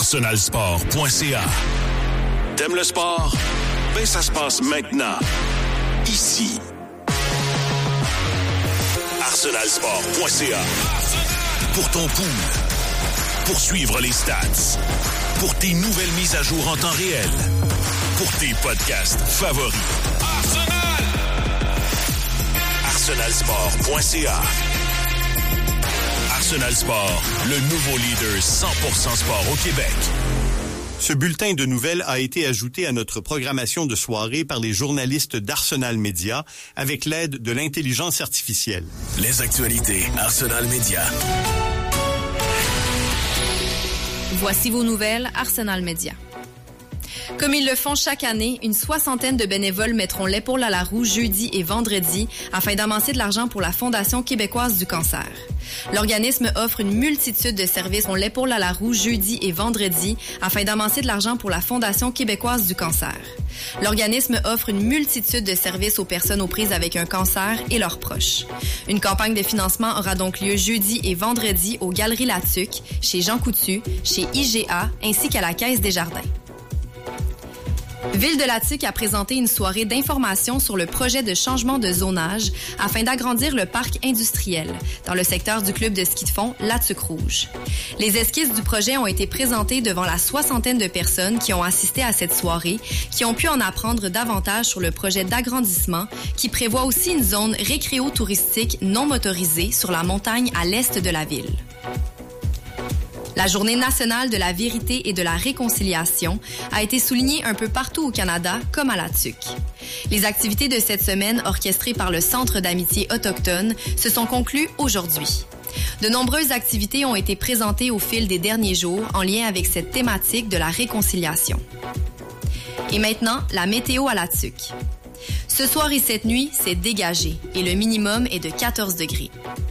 arsenalsport.ca. T'aimes le sport? Ben ça se passe maintenant. Ici. arsenalsport.ca. Pour ton pool. Pour suivre les stats. Pour tes nouvelles mises à jour en temps réel. Pour tes podcasts favoris. arsenalsport.ca. Arsenal Sport, le nouveau leader 100% sport au Québec. Ce bulletin de nouvelles a été ajouté à notre programmation de soirée par les journalistes d'Arsenal Media avec l'aide de l'intelligence artificielle. Les actualités Arsenal Media. Voici vos nouvelles Arsenal Media. Comme ils le font chaque année, une 60aine de bénévoles mettront l'épaule à la roue jeudi et vendredi afin d'amasser de l'argent pour la Fondation québécoise du cancer. L'organisme offre une multitude de services pour l'épaule à la roue jeudi et vendredi afin d'amasser de l'argent pour la Fondation québécoise du cancer. L'organisme offre une multitude de services aux personnes aux prises avec un cancer et leurs proches. Une campagne de financement aura donc lieu jeudi et vendredi aux Galeries Latuc, chez Jean Coutu, chez IGA ainsi qu'à la Caisse des Jardins. Ville de Latuc a présenté une soirée d'information sur le projet de changement de zonage afin d'agrandir le parc industriel dans le secteur du club de ski de fond Latuc Rouge. Les esquisses du projet ont été présentées devant la 60aine de personnes qui ont assisté à cette soirée, qui ont pu en apprendre davantage sur le projet d'agrandissement qui prévoit aussi une zone récréo-touristique non motorisée sur la montagne à l'est de la ville. La Journée nationale de la vérité et de la réconciliation a été soulignée un peu partout au Canada, comme à Latuc. Les activités de cette semaine, orchestrées par le Centre d'amitié autochtone, se sont conclues aujourd'hui. De nombreuses activités ont été présentées au fil des derniers jours en lien avec cette thématique de la réconciliation. Et maintenant, la météo à Latuc. Ce soir et cette nuit, c'est dégagé et le minimum est de 14 degrés.